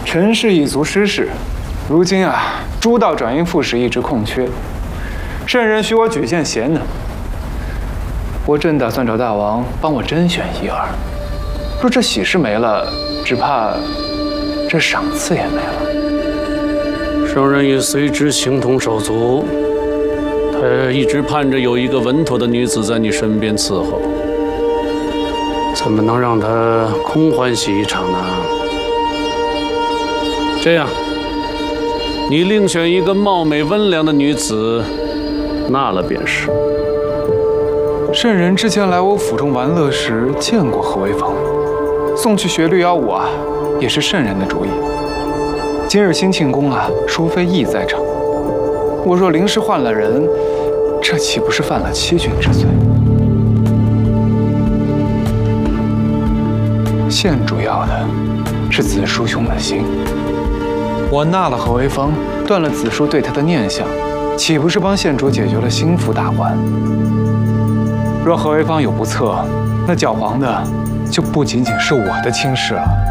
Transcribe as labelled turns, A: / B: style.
A: 陈氏一族失势，如今啊，诸道转运副使一直空缺，圣人许我举荐贤能。我正打算找大王帮我甄选一二，若这喜事没了，只怕这赏赐也没了。
B: 圣人也随之形同手足，他一直盼着有一个稳妥的女子在你身边伺候，怎么能让他空欢喜一场呢？这样，你另选一个貌美温良的女子，纳了便是。
A: 圣人之前来我府中玩乐时见过何为芳，送去学绿妖舞啊，也是圣人的主意。今日兴庆宫啊，淑妃亦在场，我若临时换了人，这岂不是犯了欺君之罪？现主要的是子叔兄的心。我纳了何为芳，断了子叔对他的念想，岂不是帮县主解决了心腹大患？若何为芳有不测，那搅黄的就不仅仅是我的亲事了。